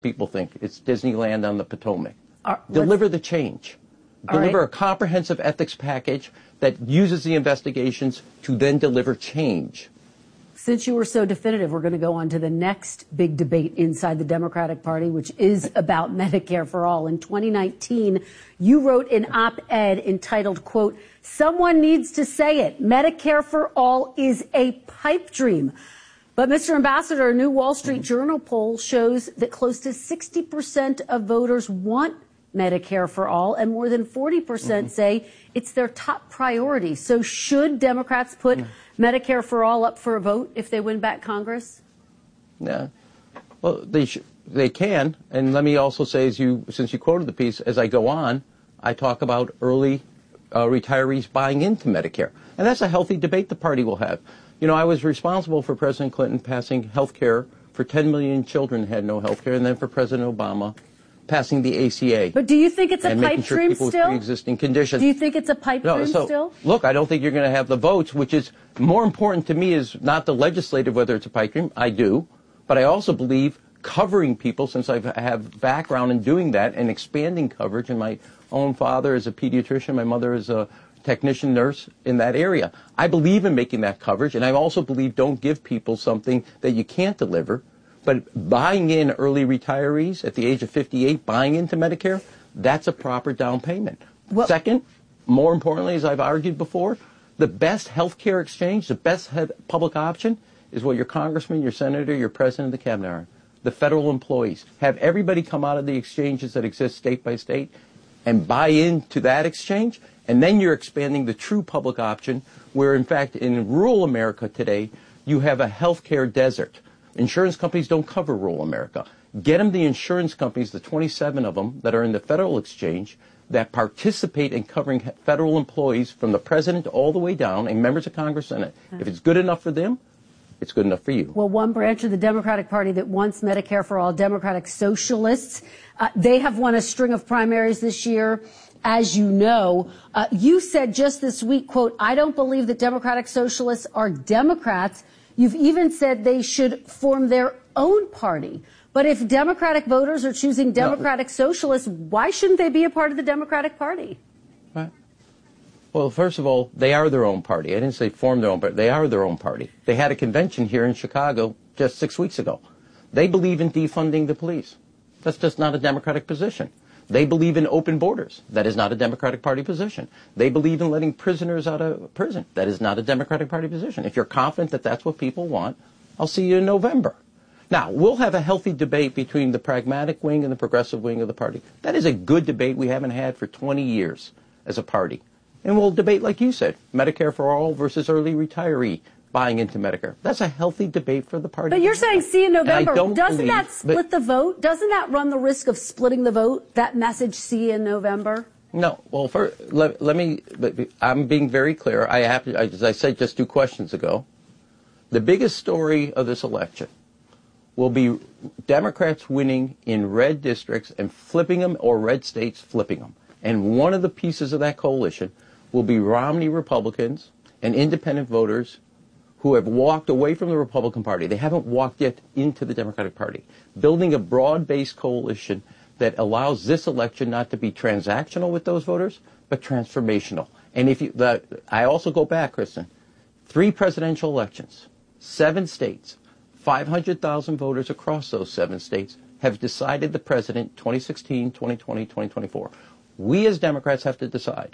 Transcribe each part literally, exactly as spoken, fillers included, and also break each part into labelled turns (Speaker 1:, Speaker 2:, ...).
Speaker 1: people think. It's Disneyland on the Potomac.
Speaker 2: Uh,
Speaker 1: Deliver the change. Deliver right. a comprehensive ethics package that uses the investigations to then deliver change.
Speaker 2: Since you were so definitive, we're going to go on to the next big debate inside the Democratic Party, which is about Medicare for All. In twenty nineteen, you wrote an op-ed entitled, quote, "Someone needs to say it. Medicare for All is a pipe dream." But, Mister Ambassador, a new Wall Street Journal poll shows that close to sixty percent of voters want Medicare for All, and more than forty percent mm-hmm. say it's their top priority. So should Democrats put mm-hmm. Medicare for All up for a vote if they win back Congress?
Speaker 1: Yeah. Well, they sh- they can. And let me also say, as you, since you quoted the piece, as I go on, I talk about early uh, retirees buying into Medicare. And that's a healthy debate the party will have. You know, I was responsible for President Clinton passing health care for ten million children who had no health care, and then for President Obama passing the A C A.
Speaker 2: But do you think it's a
Speaker 1: and
Speaker 2: pipe
Speaker 1: sure
Speaker 2: dream
Speaker 1: people
Speaker 2: still?
Speaker 1: With pre-existing conditions.
Speaker 2: Do you think it's a pipe
Speaker 1: no,
Speaker 2: dream
Speaker 1: so,
Speaker 2: still?
Speaker 1: Look, I don't think you're going to have the votes, which is more important to me is not the legislative, whether it's a pipe dream. I do. But I also believe covering people, since I've, I have background in doing that and expanding coverage, and my own father is a pediatrician, my mother is a technician nurse in that area. I believe in making that coverage, and I also believe don't give people something that you can't deliver. But buying in early retirees at the age of fifty-eight, buying into Medicare, that's a proper down payment. Well, Second, more importantly, as I've argued before, the best health care exchange, the best public option is what your congressman, your senator, your president of the cabinet are. The federal employees. Have everybody come out of the exchanges that exist state by state and buy into that exchange, and then you're expanding the true public option where, in fact, in rural America today, you have a health care desert. Insurance companies don't cover rural America. Get them the insurance companies, the twenty-seven of them that are in the federal exchange that participate in covering federal employees from the president all the way down and members of Congress in it. If it's good enough for them, it's good enough for you.
Speaker 2: Well, one branch of the Democratic Party that wants Medicare for All, Democratic Socialists, uh, they have won a string of primaries this year. As you know, uh, you said just this week, quote, "I don't believe that Democratic Socialists are Democrats." You've even said they should form their own party. But if Democratic voters are choosing Democratic no. Socialists, why shouldn't they be a part of the Democratic Party?
Speaker 1: Right. Well, first of all, they are their own party. I didn't say form their own party. They are their own party. They had a convention here in Chicago just six weeks ago. They believe in defunding the police. That's just not a Democratic position. They believe in open borders. That is not a Democratic Party position. They believe in letting prisoners out of prison. That is not a Democratic Party position. If you're confident that that's what people want, I'll see you in November. Now, we'll have a healthy debate between the pragmatic wing and the progressive wing of the party. That is a good debate we haven't had for twenty years as a party. And we'll debate, like you said, Medicare for all versus early retiree buying into Medicare. That's a healthy debate for the party.
Speaker 2: But you're saying see in November. Doesn't
Speaker 1: believe,
Speaker 2: that split the vote? Doesn't that run the risk of splitting the vote, that message see in November?
Speaker 1: No. Well, for, let, let me, I'm being very clear. I have to, as I said just two questions ago, the biggest story of this election will be Democrats winning in red districts and flipping them, or red states flipping them. And one of the pieces of that coalition will be Romney Republicans and independent voters who have walked away from the Republican Party. They haven't walked yet into the Democratic Party. Building a broad-based coalition that allows this election not to be transactional with those voters, but transformational. And if you, the, I also go back, Kristen, three presidential elections, seven states, five hundred thousand voters across those seven states have decided the president twenty sixteen, twenty twenty, twenty twenty-four. We as Democrats have to decide.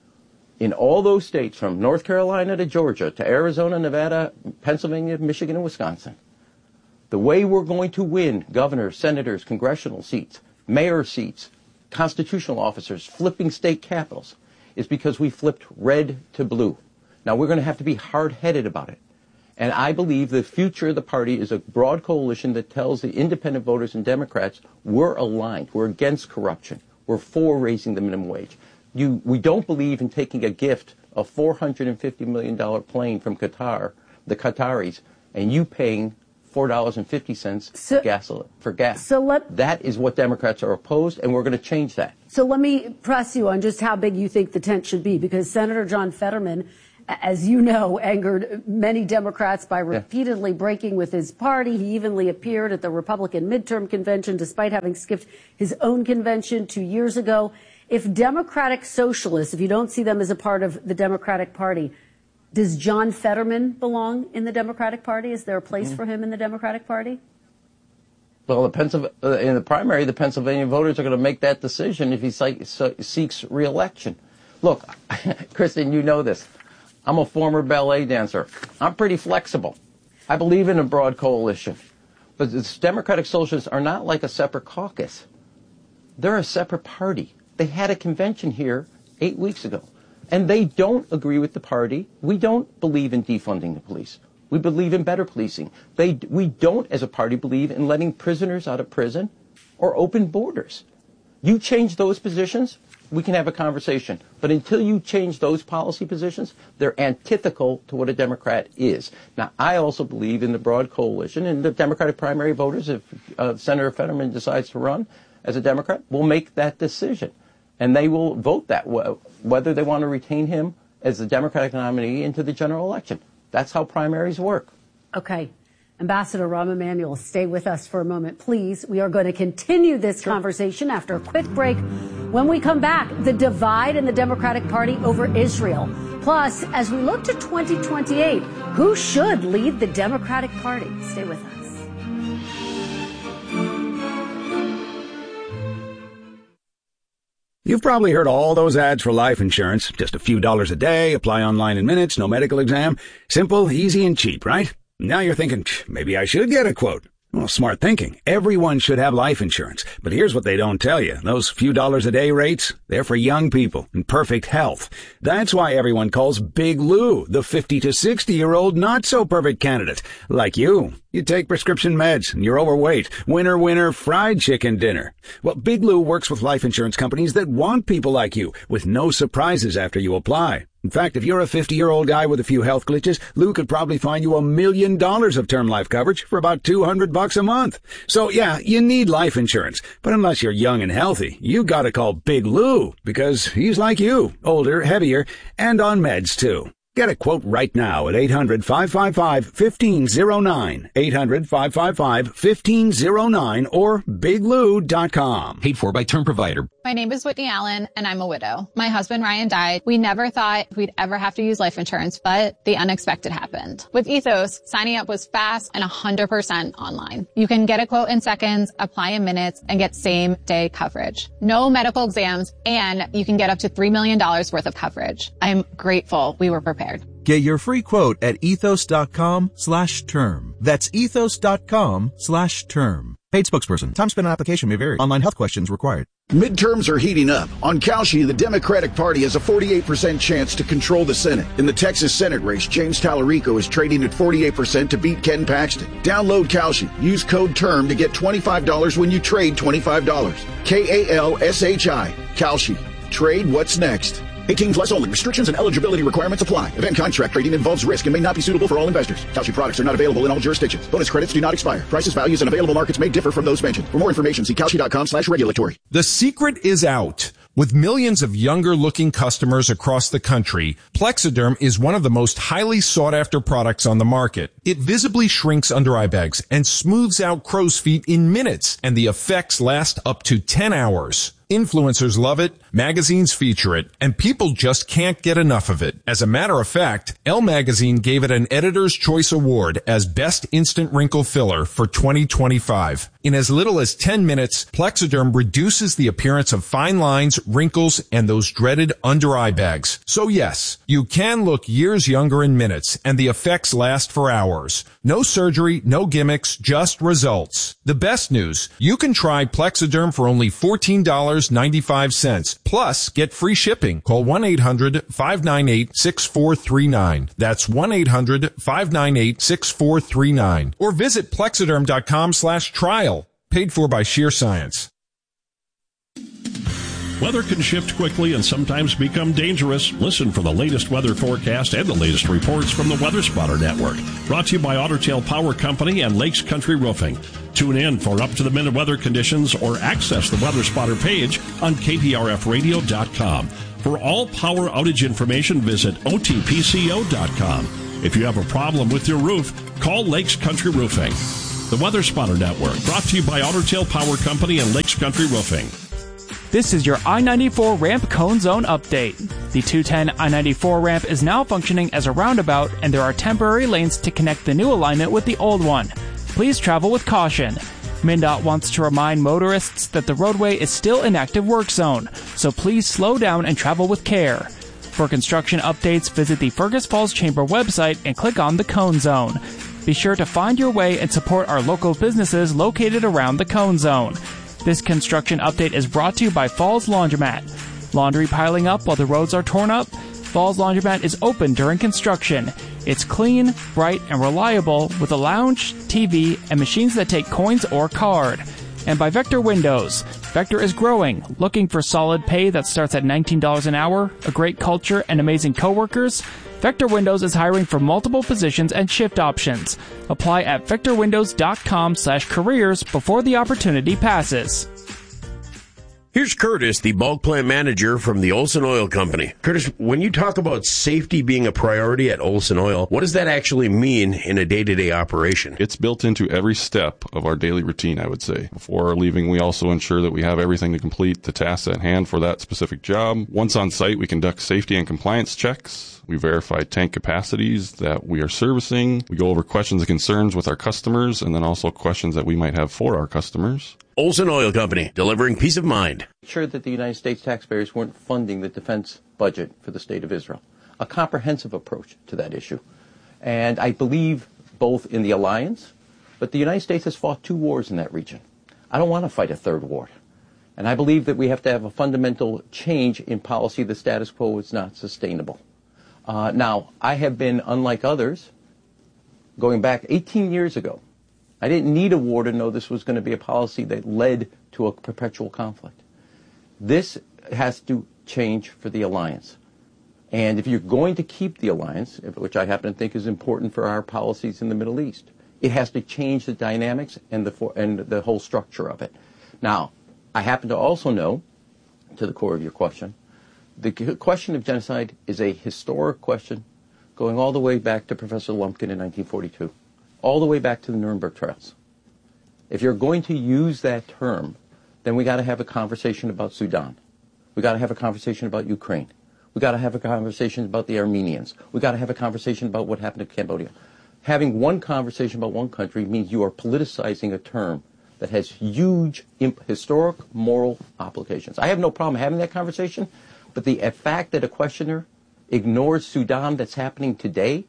Speaker 1: In all those states, from North Carolina to Georgia to Arizona, Nevada, Pennsylvania, Michigan, and Wisconsin, the way we're going to win governors, senators, congressional seats, mayor seats, constitutional officers, flipping state capitals, is because we flipped red to blue. Now, we're going to have to be hard-headed about it. And I believe the future of the party is a broad coalition that tells the independent voters and Democrats we're aligned, we're against corruption, we're for raising the minimum wage. You, we don't believe in taking a gift, a four hundred fifty million dollars plane from Qatar, the Qataris, and you paying four dollars and fifty cents so, for, gasoline, for gas.
Speaker 2: So let,
Speaker 1: that is what Democrats are opposed, and we're going to change that.
Speaker 2: So let me press you on just how big you think the tent should be, because Senator John Fetterman as you know, angered many Democrats by repeatedly yeah. breaking with his party. He evenly appeared at the Republican midterm convention, despite having skipped his own convention two years ago. If Democratic Socialists, if you don't see them as a part of the Democratic Party, does John Fetterman belong in the Democratic Party? Is there a place mm-hmm. for him in the Democratic Party?
Speaker 1: Well, the Pennsylvania, uh, in the primary, the Pennsylvania voters are going to make that decision if he se- so- seeks re-election. Look, Kristen, you know this. I'm a former ballet dancer. I'm pretty flexible. I believe in a broad coalition. But the Democratic Socialists are not like a separate caucus. They're a separate party. They had a convention here eight weeks ago. And they don't agree with the party. We don't believe in defunding the police. We believe in better policing. They, we don't, as a party, believe in letting prisoners out of prison or open borders. You change those positions, we can have a conversation. But until you change those policy positions, they're antithetical to what a Democrat is. Now, I also believe in the broad coalition, and the Democratic primary voters, if uh, Senator Fetterman decides to run as a Democrat, will make that decision. And they will vote that way, whether they want to retain him as the Democratic nominee into the general election. That's how primaries work.
Speaker 2: Okay. Ambassador Rahm Emanuel, stay with us for a moment, please. We are going to continue this sure. conversation after a quick break. When we come back, the divide in the Democratic Party over Israel. Plus, as we look to twenty twenty-eight, who should lead the Democratic Party? Stay with us.
Speaker 3: You've probably heard all those ads for life insurance. Just a few dollars a day, apply online in minutes, no medical exam. Simple, easy, and cheap, right? Now you're thinking, maybe I should get a quote. Well, smart thinking. Everyone should have life insurance. But here's what they don't tell you. Those few dollars a day rates, they're for young people in perfect health. That's why everyone calls Big Lou the fifty to sixty-year-old not-so-perfect candidate. Like you. You take prescription meds and you're overweight. Winner, winner, fried chicken dinner. Well, Big Lou works with life insurance companies that want people like you, with no surprises after you apply. In fact, if you're a fifty-year-old guy with a few health glitches, Lou could probably find you a million dollars of term life coverage for about two hundred bucks a month. So yeah, you need life insurance. But unless you're young and healthy, you gotta call Big Lou, because he's like you, older, heavier, and on meds too. Get a quote right now at eight hundred, five five five, one five zero nine, eight hundred, five five five, one five zero nine, or big lou dot com.
Speaker 4: Paid for by Term Provider.
Speaker 5: My name is Whitney Allen, and I'm a widow. My husband, Ryan, died. We never thought we'd ever have to use life insurance, but the unexpected happened. With Ethos, signing up was fast and one hundred percent online. You can get a quote in seconds, apply in minutes, and get same-day coverage. No medical exams, and you can get up to three million dollars worth of coverage. I'm grateful we were prepared.
Speaker 6: Get your free quote at ethos.com slash term. That's ethos.com slash term. Paid spokesperson. Time spent on application may vary. Online health questions required.
Speaker 7: Midterms are heating up. On Kalshi, the Democratic Party has a forty-eight percent chance to control the Senate. In the Texas Senate race, James Tallarico is trading at forty-eight percent to beat Ken Paxton. Download Kalshi. Use code TERM to get twenty-five dollars when you trade twenty-five dollars. K A L S H I. Kalshi. Trade what's next. eighteen plus only. Restrictions and eligibility requirements apply. Event contract trading involves risk and may not be suitable for all investors. Kalshi products are not available in all jurisdictions. Bonus credits do not expire. Prices, values, and available markets may differ from those mentioned. For more information, see kalshi.com slash regulatory.
Speaker 8: The secret is out. With millions of younger-looking customers across the country, Plexiderm is one of the most highly sought-after products on the market. It visibly shrinks under-eye bags and smooths out crow's feet in minutes, and the effects last up to ten hours. Influencers love it, magazines feature it, and people just can't get enough of it. As a matter of fact, Elle Magazine gave it an Editor's Choice Award as Best Instant Wrinkle Filler for twenty twenty-five. In as little as ten minutes, Plexiderm reduces the appearance of fine lines, wrinkles, and those dreaded under-eye bags. So yes, you can look years younger in minutes, and the effects last for hours. No surgery, no gimmicks, just results. The best news, you can try Plexiderm for only fourteen dollars and ninety-five cents. Plus, get free shipping. Call one eight hundred, five nine eight, six four three nine. That's one eight hundred, five nine eight, six four three nine. Or visit plexiderm.com slash trial. Paid for by Sheer Science.
Speaker 9: Weather can shift quickly and sometimes become dangerous. Listen for the latest weather forecast and the latest reports from the Weather Spotter Network. Brought to you by Otter Tail Power Company and Lakes Country Roofing. Tune in for up-to-the-minute weather conditions or access the Weather Spotter page on K P R F radio dot com. For all power outage information, visit O T P C O dot com. If you have a problem with your roof, call Lakes Country Roofing. The Weather Spotter Network, brought to you by Otter Tail Power Company and Lakes Country Roofing.
Speaker 4: This is your I ninety-four ramp cone zone update. The two ten I ninety-four ramp is now functioning as a roundabout, and there are temporary lanes to connect the new alignment with the old one. Please travel with caution. MnDOT wants to remind motorists that the roadway is still an active work zone, so please slow down and travel with care. For construction updates, visit the Fergus Falls Chamber website and click on the Cone Zone. Be sure to find your way and support our local businesses located around the Cone Zone. This construction update is brought to you by Falls Laundromat. Laundry piling up while the roads are torn up? Falls Laundromat is open during construction. It's clean, bright, and reliable with a lounge, T V, and machines that take coins or card. And by Vector Windows. Vector is growing, looking for solid pay that starts at nineteen dollars an hour, a great culture, and amazing coworkers? Vector Windows is hiring for multiple positions and shift options. Apply at vector windows dot com slash careers before the opportunity passes.
Speaker 10: Here's Curtis, the bulk plant manager from the Olson Oil Company. Curtis, when you talk about safety being a priority at Olson Oil, what does that actually mean in a day-to-day operation?
Speaker 11: It's built into every step of our daily routine, I would say. Before leaving, we also ensure that we have everything to complete the tasks at hand for that specific job. Once on site, we conduct safety and compliance checks. We verify tank capacities that we are servicing. We go over questions and concerns with our customers, and then also questions that we might have for our customers.
Speaker 10: Olson Oil Company, delivering peace of mind.
Speaker 1: Sure that the United States taxpayers weren't funding the defense budget for the state of Israel. A comprehensive approach to that issue. And I believe both in the alliance, but the United States has fought two wars in that region. I don't want to fight a third war. And I believe that we have to have a fundamental change in policy. The status quo is not sustainable. Uh, now, I have been, unlike others, going back eighteen years ago, I didn't need a war to know this was going to be a policy that led to a perpetual conflict. This has to change for the alliance. And if you're going to keep the alliance, which I happen to think is important for our policies in the Middle East, it has to change the dynamics and the, for, and the whole structure of it. Now, I happen to also know, to the core of your question, the question of genocide is a historic question going all the way back to Professor Lumpkin in nineteen forty-two. All the way back to the Nuremberg trials. If you're going to use that term, then we got to have a conversation about Sudan. We got to have a conversation about Ukraine. We got to have a conversation about the Armenians. We got to have a conversation about what happened to Cambodia. Having one conversation about one country means you are politicizing a term that has huge imp- historic, moral obligations. I have no problem having that conversation, but the fact that a questioner ignores Sudan that's happening today,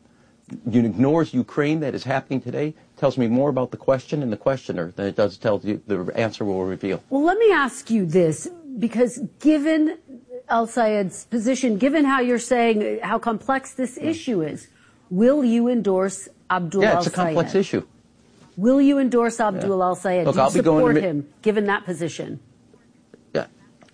Speaker 1: ignores Ukraine that is happening today, tells me more about the question and the questioner than it does tell you the answer will reveal.
Speaker 2: Well, let me ask you this, because given El-Sayed's position, given how you're saying how complex this yeah. issue is, will you endorse Abdul
Speaker 1: El-Sayed?
Speaker 2: Yeah,
Speaker 1: it's a complex issue.
Speaker 2: Will you endorse Abdul yeah. El-Sayed?
Speaker 1: Look,
Speaker 2: Do you
Speaker 1: I'll
Speaker 2: support
Speaker 1: be going
Speaker 2: him, given that position?
Speaker 1: Yeah.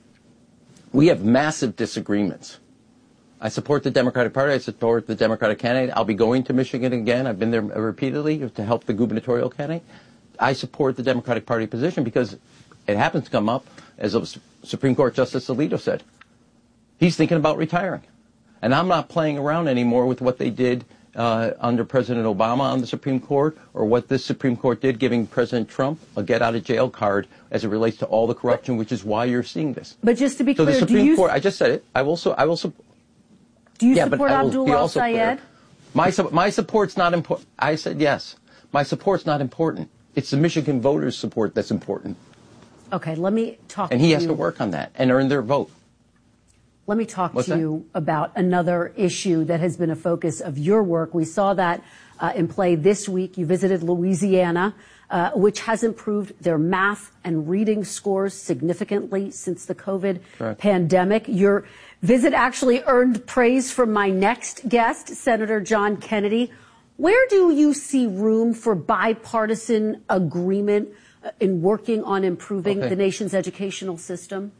Speaker 1: We have massive disagreements. I support the Democratic Party. I support the Democratic candidate. I'll be going to Michigan again. I've been there repeatedly to help the gubernatorial candidate. I support the Democratic Party position because it happens to come up, as Supreme Court Justice Alito said. He's thinking about retiring. And I'm not playing around anymore with what they did uh, under President Obama on the Supreme Court, or what this Supreme Court did giving President Trump a get-out-of-jail card as it relates to all the corruption, which is why you're seeing this.
Speaker 2: But just to be
Speaker 1: so
Speaker 2: clear,
Speaker 1: the Supreme
Speaker 2: do you...
Speaker 1: Court, I just said it, I will, so, I will support.
Speaker 2: Do you
Speaker 1: yeah,
Speaker 2: support Abdul El-Sayed?
Speaker 1: My, my support's not important. I said yes. My support's not important. It's the Michigan voters' support that's important.
Speaker 2: Okay, let me talk
Speaker 1: and
Speaker 2: to you.
Speaker 1: And he has to work on that and earn their vote.
Speaker 2: Let me talk
Speaker 1: What's
Speaker 2: to
Speaker 1: that?
Speaker 2: you about another issue that has been a focus of your work. We saw that uh, in play this week. You visited Louisiana, uh, which has improved their math and reading scores significantly since the COVID Correct. pandemic. Your visit actually earned praise from my next guest, Senator John Kennedy. Where do you see room for bipartisan agreement uh, in working on improving
Speaker 1: okay.
Speaker 2: the nation's educational system?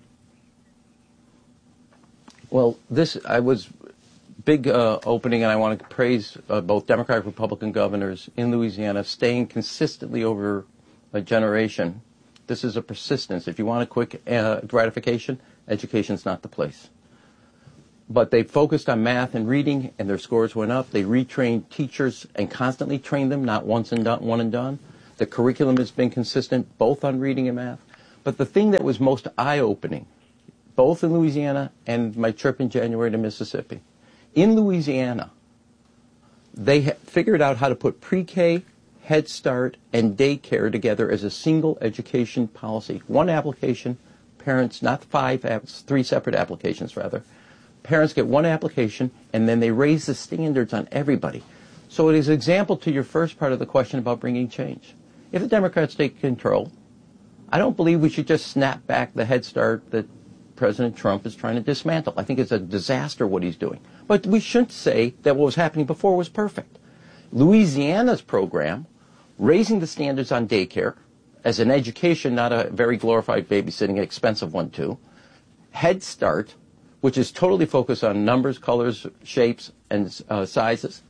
Speaker 1: Well, this, I was big uh, opening, and I want to praise uh, both Democratic and Republican governors in Louisiana staying consistently over a generation. This is a persistence. If you want a quick uh, gratification, education's not the place. but they focused on math and reading, and their scores went up. They retrained teachers and constantly trained them, not once and done, one and done. The curriculum has been consistent, both on reading and math. But the thing that was most eye-opening, both in Louisiana and my trip in January to Mississippi, in Louisiana, they ha- figured out how to put pre-K, Head Start, and daycare together as a single education policy. One application, parents, not five, apps, three separate applications rather. Parents get one application, and then they raise the standards on everybody. So it is an example to your first part of the question about bringing change. If the Democrats take control, I don't believe we should just snap back the Head Start that President Trump is trying to dismantle. I think it's a disaster what he's doing. But we shouldn't say that what was happening before was perfect. Louisiana's program, raising the standards on daycare as an education, not a very glorified babysitting, an expensive one too. Head Start, which is totally focused on numbers, colors, shapes, and uh, sizes,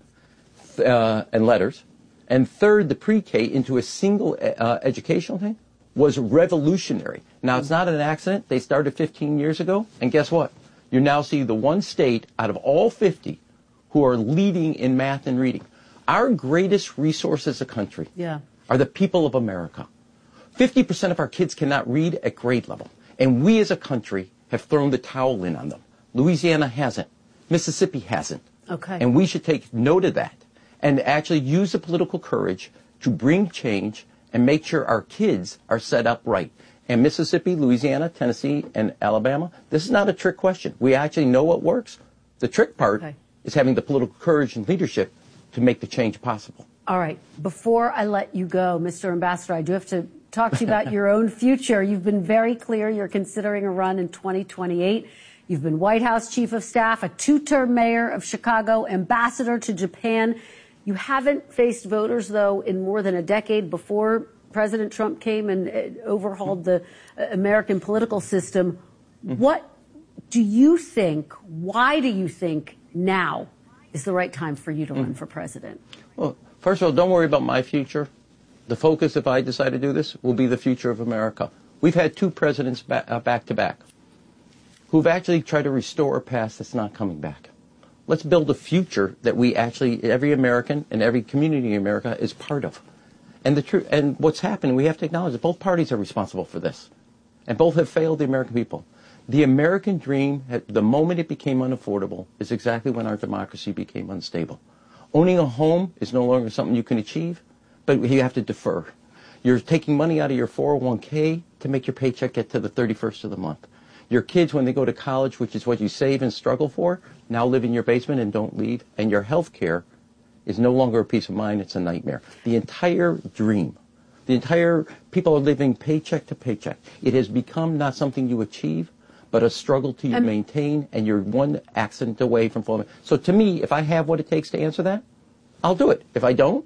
Speaker 1: uh, and letters. And third, the pre-K into a single uh, educational thing was revolutionary. Now, it's not an accident. They started fifteen years ago, and guess what? You now see the one state out of all fifty who are leading in math and reading. Our greatest resource as a country
Speaker 2: yeah.
Speaker 1: are the people of America. fifty percent of our kids cannot read at grade level, and we as a country have thrown the towel in on them. Louisiana hasn't. Mississippi hasn't.
Speaker 2: Okay.
Speaker 1: And we should take note of that and actually use the political courage to bring change and make sure our kids are set up right. And Mississippi, Louisiana, Tennessee, and Alabama, this is not a trick question. We actually know what works. The trick part
Speaker 2: okay.
Speaker 1: is having the political courage and leadership to make the change possible.
Speaker 2: All right. Before I let you go, Mister Ambassador, I do have to talk to you about your own future. You've been very clear you're considering a run in twenty twenty-eight. You've been White House Chief of Staff, a two-term mayor of Chicago, ambassador to Japan. You haven't faced voters, though, in more than a decade before President Trump came and uh, overhauled the uh, American political system. Mm-hmm. What do you think, why do you think now is the right time for you to mm-hmm. run for president?
Speaker 1: Well, first of all, don't worry about my future. The focus, if I decide to do this, will be the future of America. We've had two presidents back, uh, back to back who've actually tried to restore a past that's not coming back. Let's build a future that we actually, every American and every community in America is part of. And the truth, and what's happened, we have to acknowledge that both parties are responsible for this. And both have failed the American people. The American dream, the moment it became unaffordable, is exactly when our democracy became unstable. Owning a home is no longer something you can achieve, but you have to defer. You're taking money out of your four oh one k to make your paycheck get to the thirty-first of the month. Your kids, when they go to college, which is what you save and struggle for, now live in your basement and don't leave. And your health care is no longer a peace of mind, it's a nightmare. The entire dream, the entire, people are living paycheck to paycheck. It has become not something you achieve, but a struggle to um, maintain, and you're one accident away from falling. So to me, if I have what it takes to answer that, I'll do it. If I don't,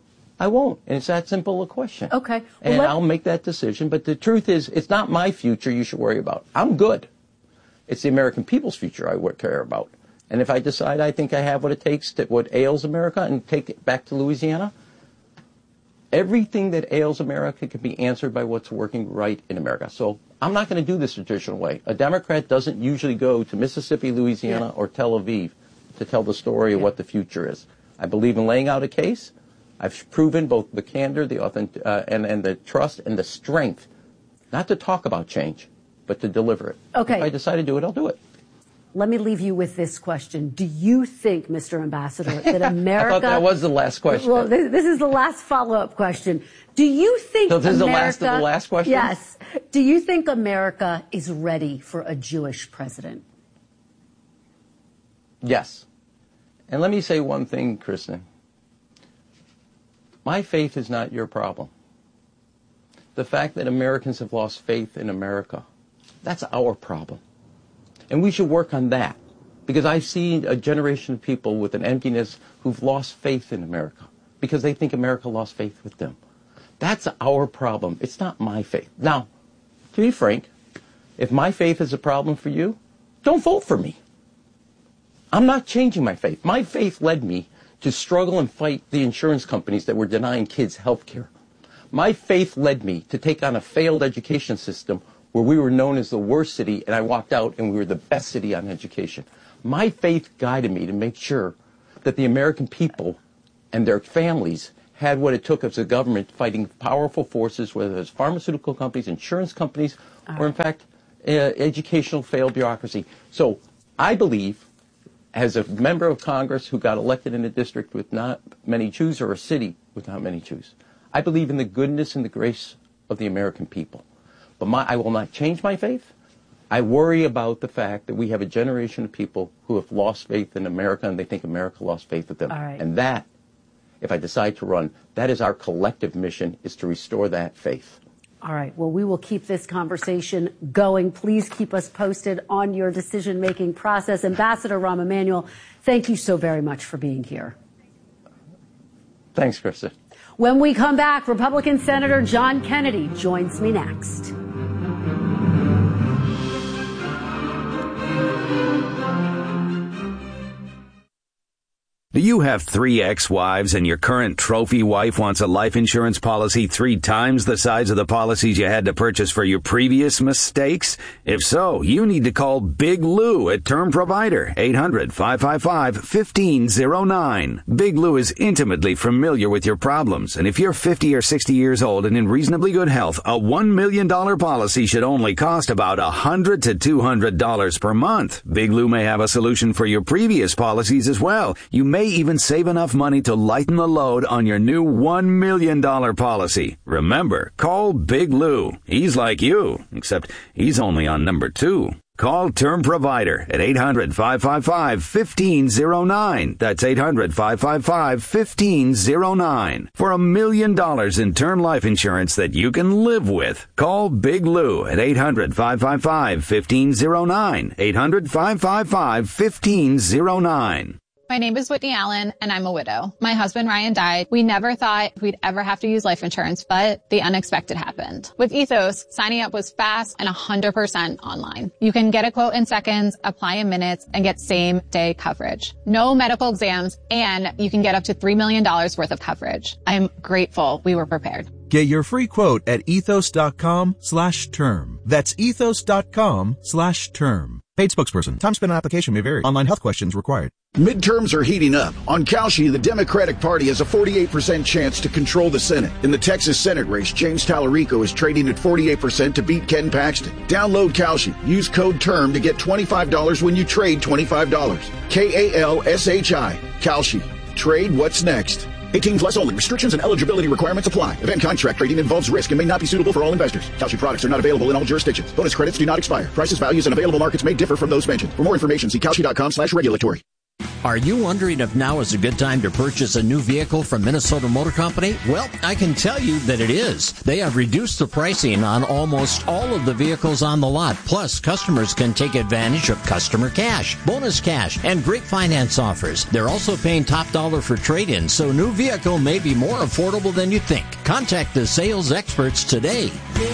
Speaker 1: I won't. And it's that simple a question.
Speaker 2: Okay. Well,
Speaker 1: and
Speaker 2: let-
Speaker 1: I'll make that decision. But the truth is, it's not my future you should worry about. I'm good. It's the American people's future I would care about. And if I decide I think I have what it takes to what ails America and take it back to Louisiana, everything that ails America can be answered by what's working right in America. So I'm not going to do this traditional way. A Democrat doesn't usually go to Mississippi, Louisiana, yeah. or Tel Aviv to tell the story yeah. of what the future is. I believe in laying out a case. I've proven both the candor, the authentic, uh, and, and the trust and the strength, not to talk about change, but to deliver it.
Speaker 2: Okay.
Speaker 1: If I decide to do it, I'll do it.
Speaker 2: Let me leave you with this question. Do you think, Mister Ambassador, that America...
Speaker 1: I thought that was the last question.
Speaker 2: Well, this, this is the last follow-up question. Do you think
Speaker 1: So this
Speaker 2: America...
Speaker 1: is the last of the last question?
Speaker 2: Yes. Do you think America is ready for a Jewish president?
Speaker 1: Yes. And let me say one thing, Kristen. My faith is not your problem. The fact that Americans have lost faith in America, that's our problem. And we should work on that. Because I've seen a generation of people with an emptiness who've lost faith in America because they think America lost faith with them. That's our problem. It's not my faith. Now, to be frank, if my faith is a problem for you, don't vote for me. I'm not changing my faith. My faith led me to struggle and fight the insurance companies that were denying kids health care. My faith led me to take on a failed education system where we were known as the worst city, and I walked out and we were the best city on education. My faith guided me to make sure that the American people and their families had what it took as a government fighting powerful forces, whether it's pharmaceutical companies, insurance companies, uh, or in fact, uh, educational failed bureaucracy. So I believe, as a member of Congress who got elected in a district with not many Jews or a city with not many Jews, I believe in the goodness and the grace of the American people. But my, I will not change my faith. I worry about the fact that we have a generation of people who have lost faith in America, and they think America lost faith with them.
Speaker 2: All right.
Speaker 1: And that, if I decide to run, that is our collective mission, is to restore that faith.
Speaker 2: All right. Well, we will keep this conversation going. Please keep us posted on your decision-making process. Ambassador Rahm Emanuel, thank you so very much for being here.
Speaker 1: Thanks, Krista.
Speaker 2: When we come back, Republican Senator John Kennedy joins me next.
Speaker 3: Do you have three ex-wives and your current trophy wife wants a life insurance policy three times the size of the policies you had to purchase for your previous mistakes? If so, you need to call Big Lou at Term Provider, eight hundred, five five five, one five zero nine. Big Lou is intimately familiar with your problems, and if you're fifty or sixty years old and in reasonably good health, a one million dollars policy should only cost about one hundred to two hundred dollars per month. Big Lou may have a solution for your previous policies as well. You may even save enough money to lighten the load on your new one million dollars policy. Remember, call Big Lou. He's like you, except he's only on number two. Call Term Provider at eight hundred, five five five, one five zero nine. That's eight hundred, five five five, one five zero nine. For a million dollars in term life insurance that you can live with. Call Big Lou at eight hundred, five five five, one five zero nine. eight hundred, five five five, one five zero nine.
Speaker 5: My name is Whitney Allen, and I'm a widow. My husband, Ryan, died. We never thought we'd ever have to use life insurance, but the unexpected happened. With Ethos, signing up was fast and one hundred percent online. You can get a quote in seconds, apply in minutes, and get same-day coverage. No medical exams, and you can get up to three million dollars worth of coverage. I'm grateful we were prepared.
Speaker 6: Get your free quote at ethos.com slash term. That's ethos.com slash term. Paid spokesperson. Time spent on application may vary. Online health questions required.
Speaker 7: Midterms are heating up. On Kalshi, the Democratic Party has a forty-eight percent chance to control the Senate. In the Texas Senate race, James Tallarico is trading at forty-eight percent to beat Ken Paxton. Download Kalshi. Use code TERM to get twenty-five dollars when you trade twenty-five dollars. K A L S H I. Kalshi. Trade what's next. eighteen plus only. Restrictions and eligibility requirements apply. Event contract trading involves risk and may not be suitable for all investors. Kalshi products are not available in all jurisdictions. Bonus credits do not expire. Prices, values, and available markets may differ from those mentioned. For more information, see Kalshi.com slash regulatory.
Speaker 12: Are you wondering if now is a good time to purchase a new vehicle from Minnesota Motor Company? Well, I can tell you that it is. They have reduced the pricing on almost all of the vehicles on the lot. Plus, customers can take advantage of customer cash, bonus cash, and great finance offers. They're also paying top dollar for trade-in, so new vehicle may be more affordable than you think. Contact the sales experts today.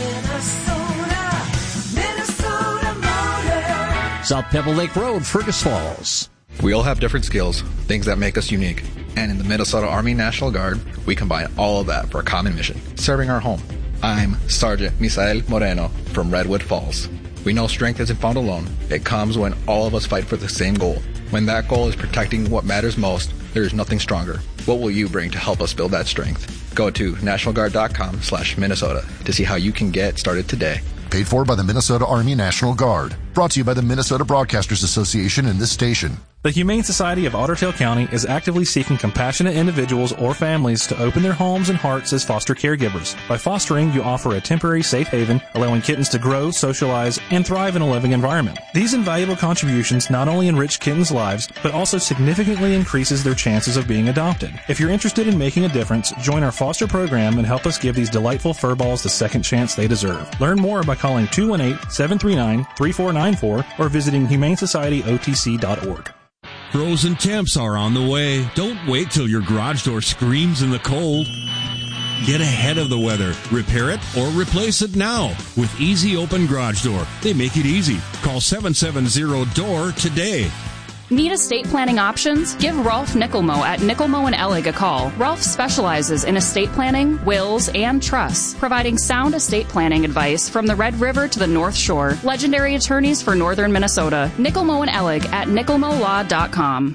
Speaker 13: Minnesota, Minnesota Motor.
Speaker 12: South Pebble Lake Road, Fergus Falls.
Speaker 14: We all have different skills, things that make us unique. And in the Minnesota Army National Guard, we combine all of that for a common mission, serving our home. I'm Sergeant Misael Moreno from Redwood Falls. We know strength isn't found alone. It comes when all of us fight for the same goal. When that goal is protecting what matters most, there is nothing stronger. What will you bring to help us build that strength? Go to nationalguard.com slash Minnesota to see how you can get started today.
Speaker 15: Paid for by the Minnesota Army National Guard. Brought to you by the Minnesota Broadcasters Association and this station.
Speaker 16: The Humane Society of Otter Tail County is actively seeking compassionate individuals or families to open their homes and hearts as foster caregivers. By fostering, you offer a temporary safe haven, allowing kittens to grow, socialize, and thrive in a living environment. These invaluable contributions not only enrich kittens' lives, but also significantly increases their chances of being adopted. If you're interested in making a difference, join our foster program and help us give these delightful furballs the second chance they deserve. Learn more by calling two one eight, seven three nine, three four nine four or visiting humane society o t c dot org.
Speaker 17: Frozen temps are on the way. Don't wait till your garage door screams in the cold. Get ahead of the weather. Repair it or replace it now with Easy Open Garage Door. They make it easy. Call seven seven zero D O O R today.
Speaker 18: Need estate planning options? Give Rolf Nickelmo at Nickelmo and Ellig a call. Rolf specializes in estate planning, wills, and trusts, providing sound estate planning advice from the Red River to the North Shore. Legendary attorneys for northern Minnesota. Nickelmo and Ellig at nickelmo law dot com.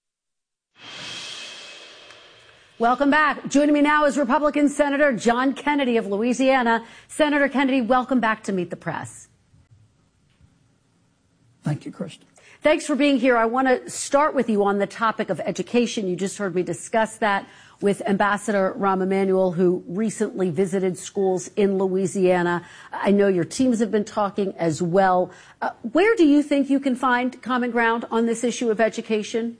Speaker 2: Welcome back. Joining me now is Republican Senator John Kennedy of Louisiana. Senator Kennedy, welcome back to Meet the Press.
Speaker 19: Thank you, Kristen.
Speaker 2: Thanks for being here. I want to start with you on the topic of education. You just heard me discuss that with Ambassador Rahm Emanuel, who recently visited schools in Louisiana. I know your teams have been talking as well. Uh, where do you think you can find common ground on this issue of education?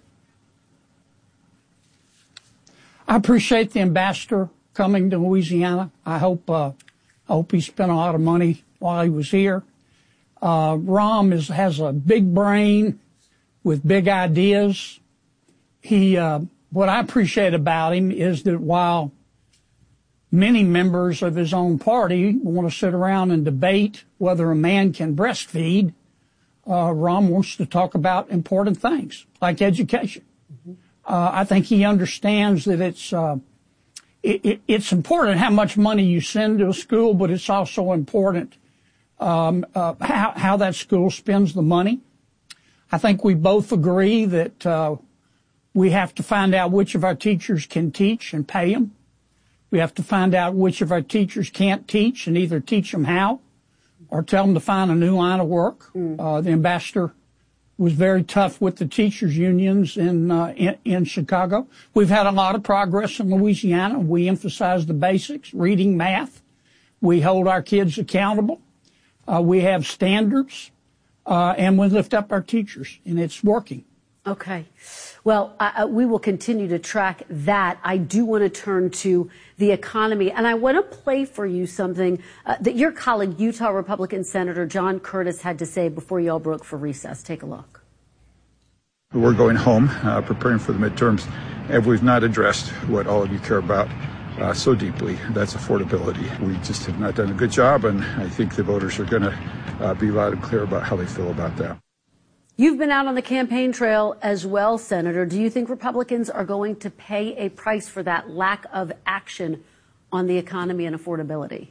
Speaker 19: I appreciate the ambassador coming to Louisiana. I hope uh, I hope he spent a lot of money while he was here. Uh, Rahm is, has a big brain with big ideas. He, uh, what I appreciate about him is that while many members of his own party want to sit around and debate whether a man can breastfeed, uh, Rahm wants to talk about important things like education. Uh, I think he understands that it's uh, it, it, it's important how much money you send to a school, but it's also important um, uh, how, how that school spends the money. I think we both agree that uh, we have to find out which of our teachers can teach and pay them. We have to find out which of our teachers can't teach and either teach them how or tell them to find a new line of work. Mm. Uh, the ambassador was very tough with the teachers unions in, uh, in in Chicago. We've had a lot of progress in Louisiana. We emphasize the basics, reading, math. We hold our kids accountable. Uh, we have standards, uh, and we lift up our teachers, and it's working.
Speaker 2: Okay. Well, uh, we will continue to track that. I do want to turn to the economy, and I want to play for you something uh, that your colleague, Utah Republican Senator John Curtis, had to say before you all broke for recess. Take a look.
Speaker 20: We're going home, uh, preparing for the midterms, and we've not addressed what all of you care about uh, so deeply. That's affordability. We just have not done a good job, and I think the voters are going to uh, be loud and clear about how they feel about that.
Speaker 2: You've been out on the campaign trail as well, Senator. Do you think Republicans are going to pay a price for that lack of action on the economy and affordability?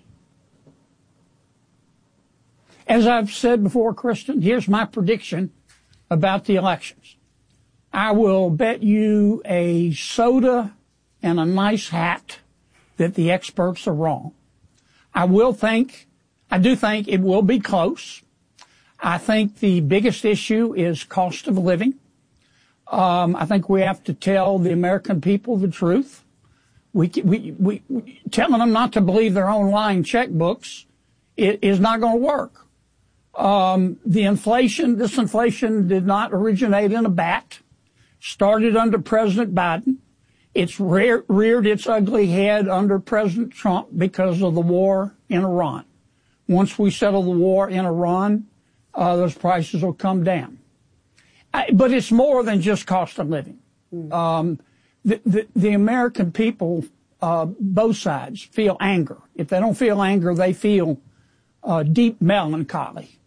Speaker 19: As I've said before, Kristen, here's my prediction about the elections. I will bet you a soda and a nice hat that the experts are wrong. I will think, I do think it will be close. I think the biggest issue is cost of living. Um, I think we have to tell the American people the truth. We, we, we, we telling them not to believe their own lying checkbooks it, is not going to work. Um, the inflation, this inflation did not originate in a bat. Started under President Biden. It's rear, reared its ugly head under President Trump because of the war in Iran. Once we settle the war in Iran, Uh, those prices will come down. I, but it's more than just cost of living. Mm. Um, the, the, the American people, uh, both sides, feel anger. If they don't feel anger, they feel uh, deep melancholy.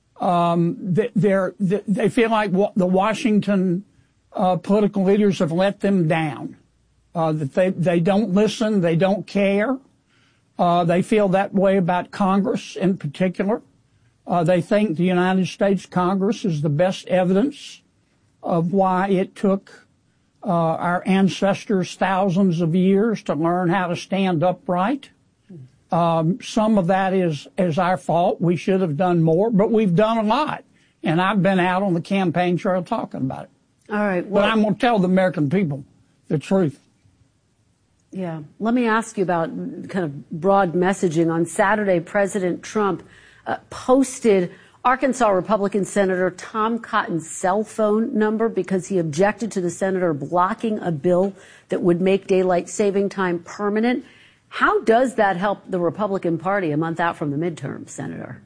Speaker 19: Um, they, they're, they, they feel like wa- the Washington uh, political leaders have let them down, uh, that they, they don't listen, they don't care. Uh, they feel that way about Congress in particular. Uh, they think the United States Congress is the best evidence of why it took uh, our ancestors thousands of years to learn how to stand upright. Um, some of that is, is our fault. We should have done more, but we've done a lot. And I've been out on the campaign trail talking about it.
Speaker 2: All right. Well,
Speaker 19: but I'm going to tell the American people the truth.
Speaker 2: Yeah. Let me ask you about kind of broad messaging. On Saturday, President Trump Uh, posted Arkansas Republican Senator Tom Cotton's cell phone number because he objected to the senator blocking a bill that would make daylight saving time permanent. How does that help the Republican Party a month out from the midterm, Senator?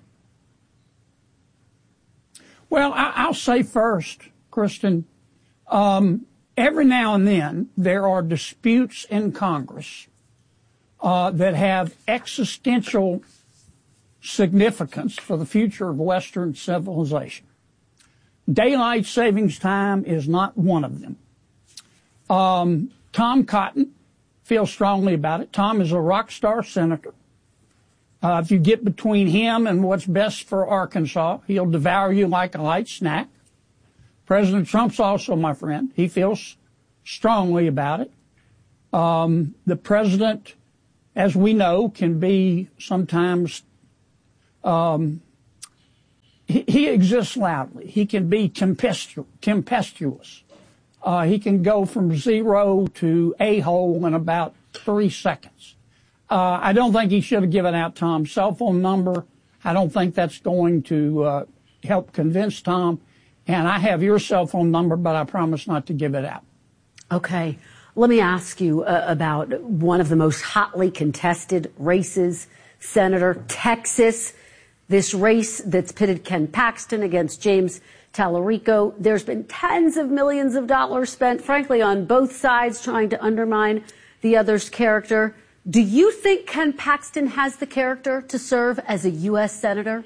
Speaker 19: Well, I- I'll say first, Kristen, um, every now and then there are disputes in Congress uh, that have existential significance for the future of Western civilization. daylight savings time is not one of them. Um, Tom Cotton feels strongly about it. Tom is a rock star senator. Uh, if you get between him and what's best for Arkansas, he'll devour you like a light snack. President Trump's also my friend. He feels strongly about it. Um, the president, as we know, can be sometimes, um, he, he exists loudly. He can be tempestu- tempestuous. Uh, he can go from zero to a-hole in about three seconds. Uh, I don't think he should have given out Tom's cell phone number. I don't think that's going to uh, help convince Tom. And I have your cell phone number, but I promise not to give it out.
Speaker 2: Okay. Let me ask you uh, about one of the most hotly contested races, Senator, Texas. This race that's pitted Ken Paxton against James Tallarico. There's been tens of millions of dollars spent, frankly, on both sides trying to undermine the other's character. Do you think Ken Paxton has the character to serve as a U S senator?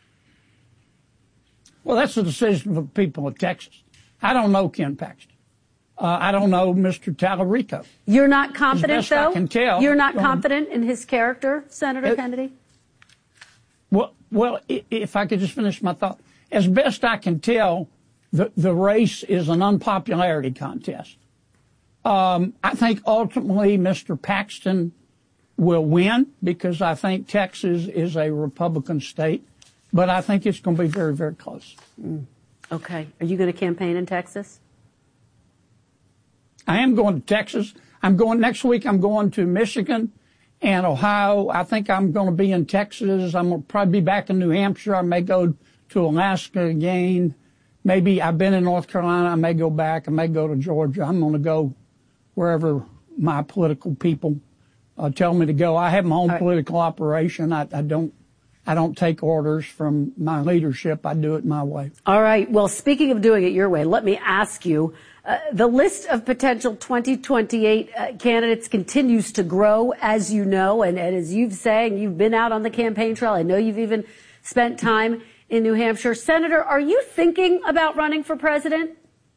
Speaker 19: Well, that's the decision for the people of Texas. I don't know Ken Paxton. Uh, I don't know Mister Tallarico.
Speaker 2: You're not confident,
Speaker 19: as best
Speaker 2: though?
Speaker 19: I can tell.
Speaker 2: You're not
Speaker 19: Um,
Speaker 2: confident in his character, Senator
Speaker 19: Uh,
Speaker 2: Kennedy?
Speaker 19: Well, well, i- if I could just finish my thought. As best I can tell, the, the race is an unpopularity contest. Um, I think ultimately Mister Paxton will win because I think Texas is a Republican state, but I think it's going to be very, very close.
Speaker 2: Mm. Okay. Are you going to campaign in Texas?
Speaker 19: I am going to Texas. I'm going next week. I'm going to Michigan and Ohio. I think I'm going to be in Texas. I'm going to probably be back in New Hampshire. I may go to Alaska again. Maybe I've been in North Carolina. I may go back. I may go to Georgia. I'm going to go wherever my political people uh, tell me to go. I have my own political operation. I, I don't. I don't take orders from my leadership. I do it my way.
Speaker 2: All right. Well, speaking of doing it your way, let me ask you, uh, the list of potential twenty twenty-eight uh, candidates continues to grow, as you know, and, and as you've saying, you've been out on the campaign trail. I know you've even spent time in New Hampshire. Senator, are you thinking about running for president?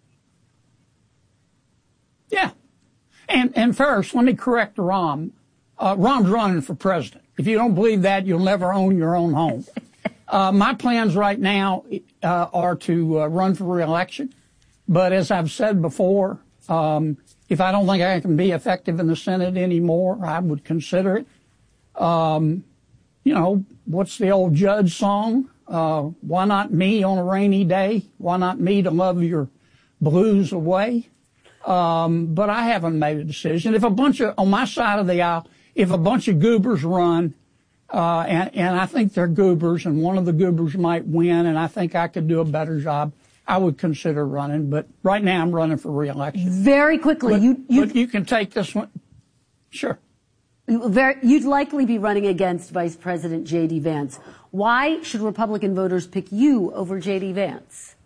Speaker 19: Yeah. And, and first, let me correct Rahm. Uh, Rahm's running for president. If you don't believe that, you'll never own your own home. uh, my plans right now uh, are to uh, run for re-election. But as I've said before, um, if I don't think I can be effective in the Senate anymore, I would consider it. Um, you know, what's the old Judge song? Uh, why not me on a rainy day? Why not me to love your blues away? Um, but I haven't made a decision. If a bunch of, on my side of the aisle, if a bunch of goobers run, uh, and, and I think they're goobers, and one of the goobers might win, and I think I could do a better job, I would consider running. But right now, I'm running for re-election.
Speaker 2: Very quickly,
Speaker 19: but,
Speaker 2: you, you,
Speaker 19: but you can take this one. Sure.
Speaker 2: Very, you'd likely be running against Vice President J D. Vance. Why should Republican voters pick you over J D. Vance?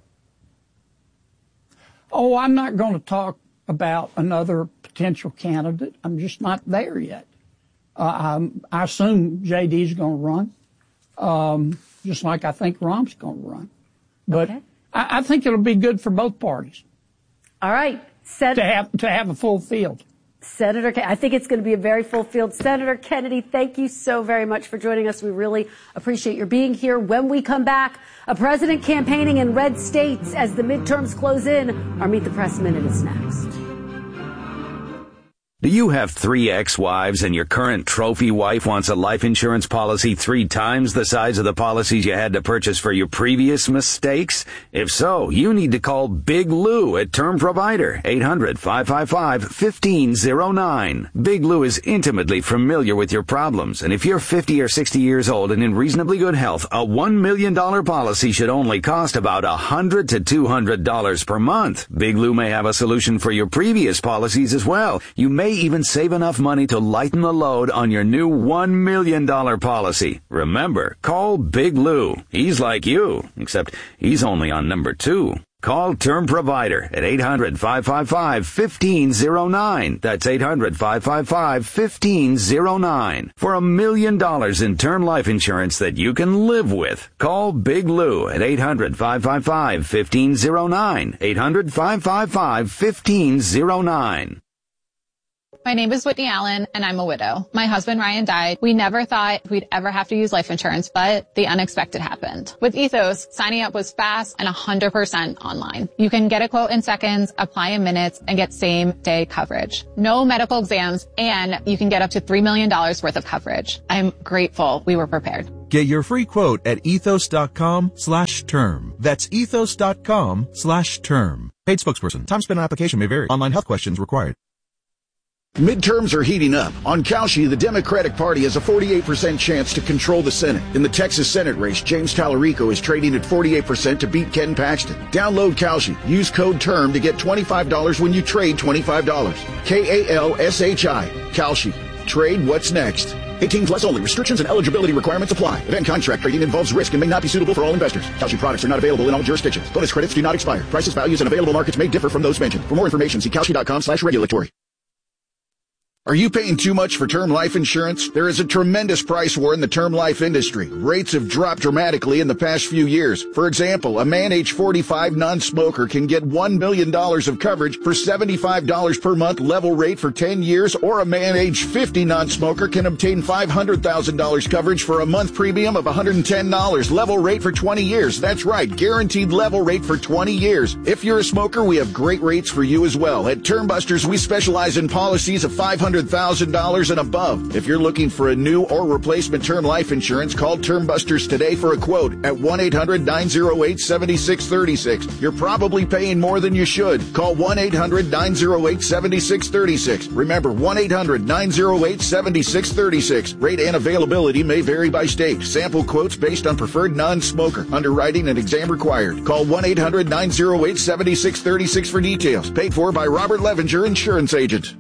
Speaker 19: Oh, I'm not going to talk about another potential candidate. I'm just not there yet. Uh, I assume J D's going to run, um, just like I think Rahm's going to run. But
Speaker 2: okay.
Speaker 19: I, I think it'll be good for both parties.
Speaker 2: All right. Sen-
Speaker 19: to have to have a full field.
Speaker 2: Senator, I think it's going to be a very full field. Senator Kennedy, thank you so very much for joining us. We really appreciate your being here. When we come back, a president campaigning in red states as the midterms close in. Our Meet the Press Minute is next.
Speaker 3: Do you have three ex-wives and your current trophy wife wants a life insurance policy three times the size of the policies you had to purchase for your previous mistakes? If so, you need to call Big Lou at Term Provider, eight hundred, five five five, one five zero nine. Big Lou is intimately familiar with your problems, and if you're fifty or sixty years old and in reasonably good health, a one million dollars policy should only cost about one hundred to two hundred dollars per month. Big Lou may have a solution for your previous policies as well. You may may even save enough money to lighten the load on your new one million dollars policy. Remember, call Big Lou. He's like you, except he's only on number two. Call Term Provider at eight hundred, five five five, one five zero nine. That's eight hundred, five five five, one five zero nine. For a million dollars in term life insurance that you can live with. Call Big Lou at eight hundred, five five five, one five zero nine. eight hundred, five five five, one five zero nine.
Speaker 5: My name is Whitney Allen, and I'm a widow. My husband, Ryan, died. We never thought we'd ever have to use life insurance, but the unexpected happened. With Ethos, signing up was fast and one hundred percent online. You can get a quote in seconds, apply in minutes, and get same-day coverage. No medical exams, and you can get up to three million dollars worth of coverage. I'm grateful we were prepared.
Speaker 6: Get your free quote at ethos.com slash term. That's ethos.com slash term. Paid spokesperson. Time spent on application may vary. Online health questions required.
Speaker 7: Midterms are heating up. On Kalshi, the Democratic Party has a forty-eight percent chance to control the Senate. In the Texas Senate race, James Tallarico is trading at forty-eight percent to beat Ken Paxton. Download Kalshi. Use code TERM to get twenty-five dollars when you trade twenty-five dollars. K A L S H I. Kalshi. Trade what's next. eighteen plus only. Restrictions and eligibility requirements apply. Event contract trading involves risk and may not be suitable for all investors. Kalshi products are not available in all jurisdictions. Bonus credits do not expire. Prices, values, and available markets may differ from those mentioned. For more information, see Kalshi.com slash regulatory. Are you paying too much for term life insurance? There is a tremendous price war in the term life industry. Rates have dropped dramatically in the past few years. For example, a man age forty-five non-smoker can get one million dollars of coverage for seventy-five dollars per month level rate for ten years, or a man age fifty non-smoker can obtain five hundred thousand dollars coverage for a month premium of one hundred ten dollars level rate for twenty years. That's right, guaranteed level rate for twenty years. If you're a smoker, we have great rates for you as well. At Term Busters, we specialize in policies of five hundred thousand dollars and above. If you're looking for a new or replacement term life insurance, call Term Busters today for a quote at one eight hundred, nine oh eight, seven six three six. You're probably paying more than you should. Call one eight hundred, nine oh eight, seven six three six. Remember, one eight hundred, nine oh eight, seven six three six. Rate and availability may vary by state. Sample quotes based on preferred non-smoker. Underwriting and exam required. Call one eight hundred, nine oh eight, seven six three six for details. Paid for by Robert Levenger, insurance agent.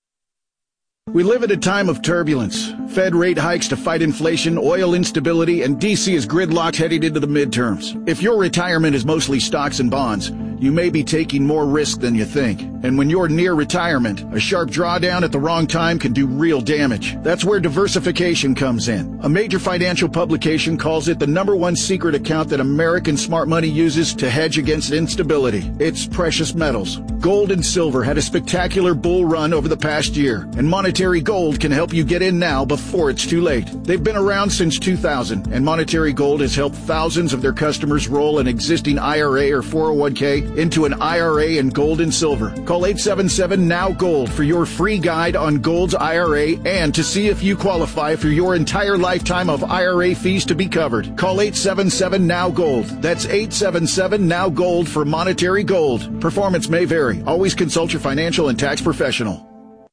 Speaker 7: We live at a time of turbulence. Fed rate hikes to fight inflation, oil instability, and D C is gridlocked heading into the midterms. If your retirement is mostly stocks and bonds, you may be taking more risk than you think. And when you're near retirement, a sharp drawdown at the wrong time can do real damage. That's where diversification comes in. A major financial publication calls it the number one secret account that American smart money uses to hedge against instability. It's precious metals. Gold and silver had a spectacular bull run over the past year, and Monetary Gold can help you get in now before it's too late. They've been around since two thousand, and Monetary Gold has helped thousands of their customers roll an existing I R A or four oh one k into an I R A in gold and silver. Call eight seven seven, N O W Gold for your free guide on Gold's I R A and to see if you qualify for your entire lifetime of I R A fees to be covered. Call eight seven seven, N O W Gold. That's eight seven seven, N O W Gold for Monetary Gold. Performance may vary. Always consult your financial and tax professional.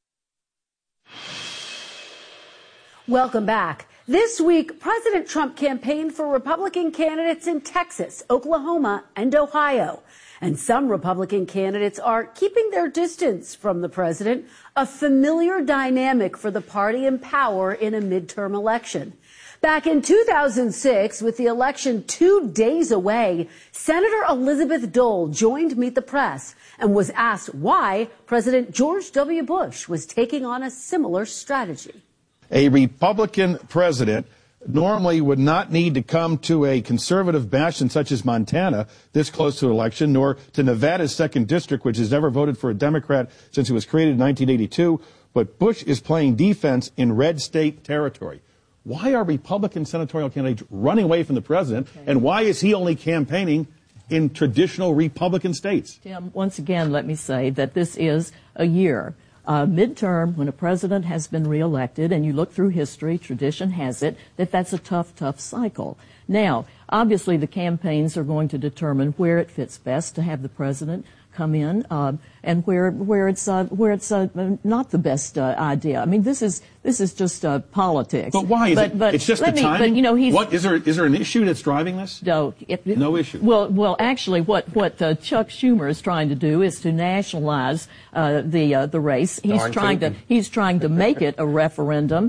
Speaker 2: Welcome back. This week, President Trump campaigned for Republican candidates in Texas, Oklahoma, and Ohio. And some Republican candidates are keeping their distance from the president, a familiar dynamic for the party in power in a midterm election. Back in two thousand six, with the election two days away, Senator Elizabeth Dole joined Meet the Press and was asked why President George W. Bush was taking on a similar strategy.
Speaker 21: A Republican president normally would not need to come to a conservative bastion such as Montana this close to an election, nor to Nevada's second district, which has never voted for a Democrat since it was created in nineteen eighty-two. But Bush is playing defense in red state territory. Why are Republican senatorial candidates running away from the president, and why is he only campaigning in traditional Republican states?
Speaker 22: Tim, once again, let me say that this is a year. Uh, midterm, when a president has been reelected, and you look through history, tradition has it that that's a tough, tough cycle. Now, obviously, the campaigns are going to determine where it fits best to have the president come in, uh, and where where it's uh, where it's uh, not the best uh, idea. I mean, this is this is just uh, politics.
Speaker 21: But why? Is
Speaker 22: but,
Speaker 21: it,
Speaker 22: but
Speaker 21: it's just
Speaker 22: let
Speaker 21: the
Speaker 22: me,
Speaker 21: timing?
Speaker 22: But, you know, he's,
Speaker 21: what is there? Is there an issue that's driving this?
Speaker 22: No, it,
Speaker 21: no issue.
Speaker 22: Well, well, actually, what what uh, Chuck Schumer is trying to do is to nationalize uh, the uh, the race. He's
Speaker 1: Darn
Speaker 22: trying
Speaker 1: thinking.
Speaker 22: to he's trying to make it a referendum.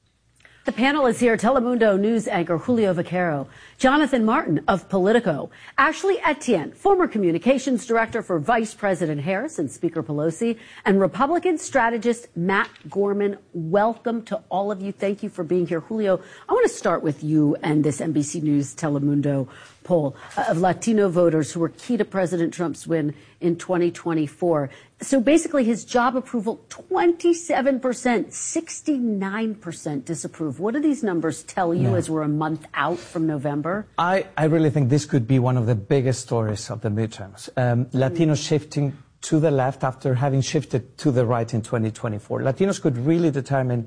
Speaker 2: The panel is here. Telemundo news anchor Julio Vaquero, Jonathan Martin of Politico, Ashley Etienne, former communications director for Vice President Harris and Speaker Pelosi, and Republican strategist Matt Gorman. Welcome to all of you. Thank you for being here. Julio, I want to start with you and this N B C News Telemundo poll of Latino voters who were key to President Trump's win in twenty twenty-four. So basically his job approval, twenty-seven percent, sixty-nine percent disapprove. What do these numbers tell you
Speaker 8: Yeah.
Speaker 2: as we're a month out from November?
Speaker 8: I, I really think this could be one of the biggest stories of the midterms. Um, Latinos shifting to the left after having shifted to the right in twenty twenty-four. Latinos could really determine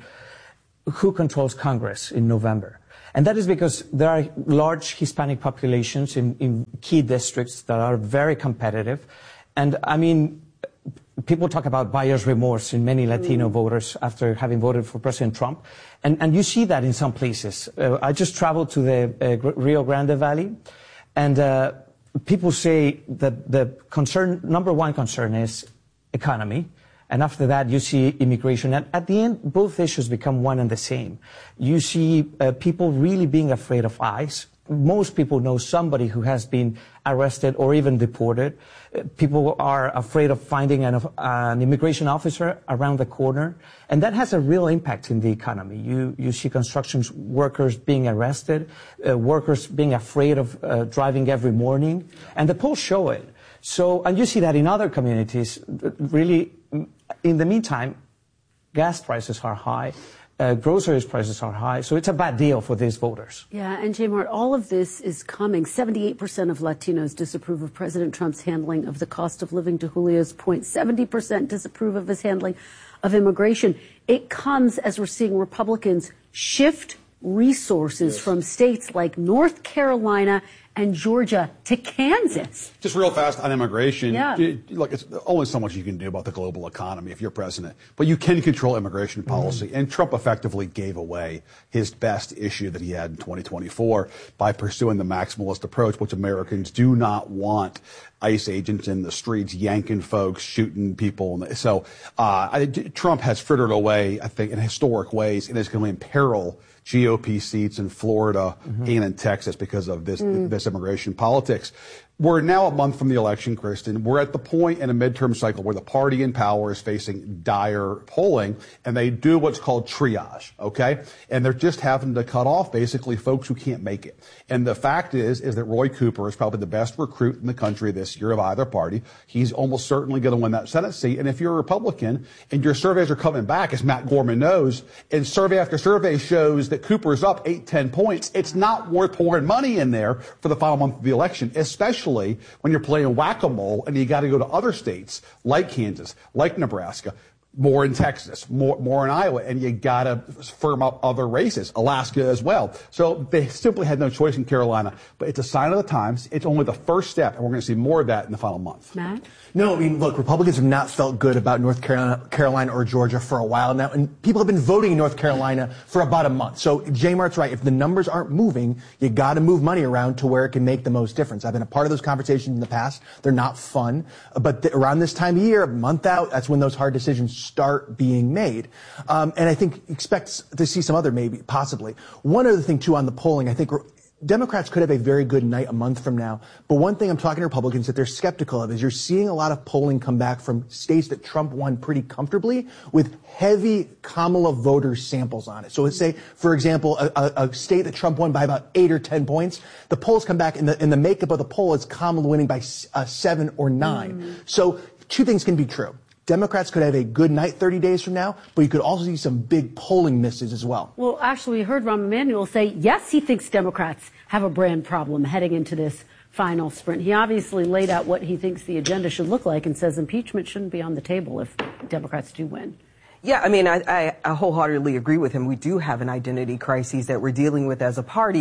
Speaker 8: who controls Congress in November. And that is because there are large Hispanic populations in, in key districts that are very competitive. And I mean, people talk about buyer's remorse in many Latino mm. voters after having voted for President Trump. And, and you see that in some places. Uh, I just traveled to the uh, Rio Grande Valley, and uh, people say that the concern, number one concern is economy. And after that, you see immigration. And at the end, both issues become one and the same. You see uh, people really being afraid of ICE. Most people know somebody who has been arrested or even deported. Uh, people are afraid of finding an, uh, an immigration officer around the corner. And that has a real impact in the economy. You, you see construction workers being arrested, uh, workers being afraid of uh, driving every morning. And the polls show it. So, and you see that in other communities. Really, in the meantime, gas prices are high. Uh, groceries prices are high, so it's a bad deal for these voters.
Speaker 2: Yeah, and J. Mart, all of this is coming. seventy-eight percent of Latinos disapprove of President Trump's handling of the cost of living, to Julio's point. seventy percent disapprove of his handling of immigration. It comes as we're seeing Republicans shift resources yes. from states like North Carolina and Georgia to Kansas.
Speaker 9: Just real fast on immigration.
Speaker 2: Yeah.
Speaker 9: Look, it's only so much you can do about the global economy if you're president. But you can control immigration policy. Mm-hmm. And Trump effectively gave away his best issue that he had in twenty twenty-four by pursuing the maximalist approach, which Americans do not want. ICE agents in the streets yanking folks, shooting people. So uh, I, Trump has frittered away, I think, in historic ways, and it's going to imperil G O P seats in Florida mm-hmm. and in Texas because of this, mm. this immigration politics. We're now a month from the election, Kristen. We're at the point in a midterm cycle where the party in power is facing dire polling, and they do what's called triage, okay? And they're just having to cut off basically folks who can't make it. And the fact is, is that Roy Cooper is probably the best recruit in the country this year of either party. He's almost certainly going to win that Senate seat. And if you're a Republican and your surveys are coming back, as Matt Gorman knows, and survey after survey shows that Cooper's up eight, ten points, it's not worth pouring money in there for the final month of the election, especially when you're playing whack-a-mole and you got to go to other states like Kansas, like Nebraska, more in Texas, more, more in Iowa, and you got to firm up other races, Alaska as well. So they simply had no choice in Carolina. But it's a sign of the times. It's only the first step, and we're going to see more of that in the final month.
Speaker 2: Matt?
Speaker 23: No, I mean, look, Republicans have not felt good about North Carolina, Carolina or Georgia for a while now, and people have been voting in North Carolina for about a month. So J. Mart's right. If the numbers aren't moving, you got to move money around to where it can make the most difference. I've been a part of those conversations in the past. They're not fun. But th- around this time of year, a month out, that's when those hard decisions start being made. Um, and I think expect to see some other maybe, possibly. One other thing, too, on the polling, I think we're, Democrats could have a very good night a month from now. But one thing I'm talking to Republicans that they're skeptical of is you're seeing a lot of polling come back from states that Trump won pretty comfortably with heavy Kamala voter samples on it. So let's say, for example, a, a, a state that Trump won by about eight or ten points, the polls come back and the, and the makeup of the poll is Kamala winning by uh, seven or nine. Mm. So two things can be true. Democrats could have a good night thirty days from now, but you could also see some big polling misses as well.
Speaker 2: Well, actually, we heard Rahm Emanuel say, yes, he thinks Democrats have a brand problem heading into this final sprint. He obviously laid out what he thinks the agenda should look like and says impeachment shouldn't be on the table if Democrats do win.
Speaker 24: Yeah, I mean, I, I, I wholeheartedly agree with him. We do have an identity crisis that we're dealing with as a party.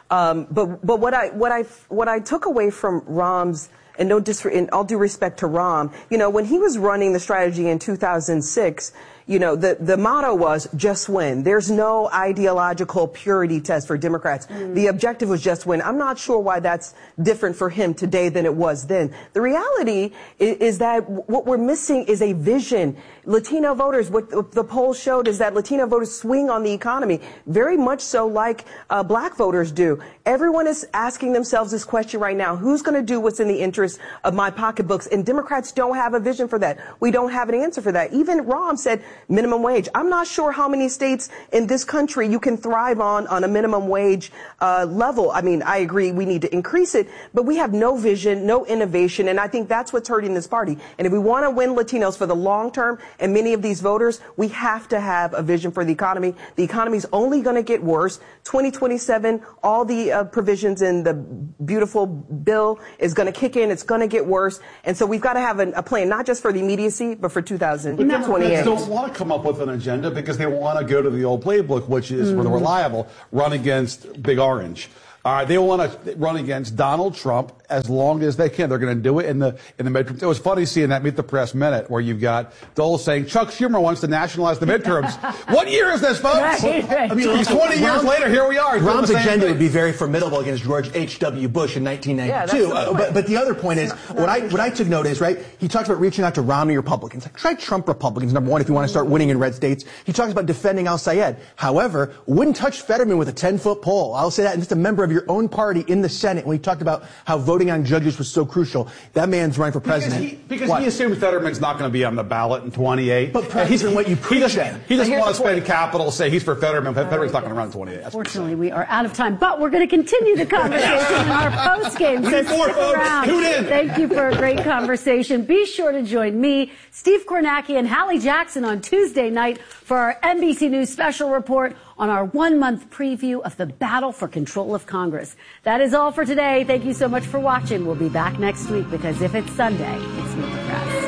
Speaker 4: Um, but but what I what I what I took away from Rahm's, and no dis in all due respect to Rahm, you know, when he was running the strategy in two thousand six, you know, the, the motto was just win. There's no ideological purity test for Democrats. Mm. The objective was just win. I'm not sure why that's different for him today than it was then. The reality is, is that what we're missing is a vision. Latino voters, what the polls showed is that Latino voters swing on the economy, very much so like uh, black voters do. Everyone is asking themselves this question right now: who's going to do what's in the interest of my pocketbooks? And Democrats don't have a vision for that. We don't have an answer for that. Even Rahm said minimum wage. I'm not sure how many states in this country you can thrive on on a minimum wage uh, level. I mean, I agree we need to increase it, but we have no vision, no innovation, and I think that's what's hurting this party. And if we want to win Latinos for the long term and many of these voters, we have to have a vision for the economy. The economy's only going to get worse. twenty twenty-seven, all the uh, provisions in the beautiful bill is going to kick in. It's going to get worse. And so we've got to have an, a plan, not just for the immediacy, but for two thousand twenty-eight.
Speaker 9: But don't want to come up with an agenda because they want to go to the old playbook, which is mm. reliable, run against Big Orange. All right, they want to run against Donald Trump as long as they can. They're going to do it in the in the midterms. It was funny seeing that Meet the Press minute where you've got Dole saying Chuck Schumer wants to nationalize the midterms. What year is this, folks?
Speaker 2: Right, right.
Speaker 9: I mean, twenty years
Speaker 23: Rahm,
Speaker 9: later, here we are.
Speaker 23: Rahm's agenda would be very formidable against George H W. Bush in nineteen ninety-two.
Speaker 4: Yeah,
Speaker 23: uh, but, but the other point is, what I what I took note is, right, he talks about reaching out to Romney Republicans. Like, try Trump Republicans, number one, if you want to start winning in red states. He talks about defending al-Sayed. However, wouldn't touch Fetterman with a ten-foot pole. I'll say that, and just a member of your own party in the Senate, when he talked about how voting on judges was so crucial. That man's running for president.
Speaker 9: Because he, because he assumes Fetterman's not going to be on the ballot in twenty-eight.
Speaker 23: But President, what you preach
Speaker 9: he just,
Speaker 23: then.
Speaker 9: He just wants to spend capital, say he's for Fetterman. Fetterman's not going to run in twenty-eight. That's
Speaker 2: Fortunately, we are out of time, but we're going to continue the conversation in our post-game. So
Speaker 9: more,
Speaker 2: stick
Speaker 9: folks.
Speaker 2: around.
Speaker 9: Tune in.
Speaker 2: Thank you for a great conversation. Be sure to join me, Steve Kornacki, and Hallie Jackson on Tuesday night for our N B C News special report on our one-month preview of the battle for control of Congress. That is all for today. Thank you so much for watching. We'll be back next week because if it's Sunday, it's Meet the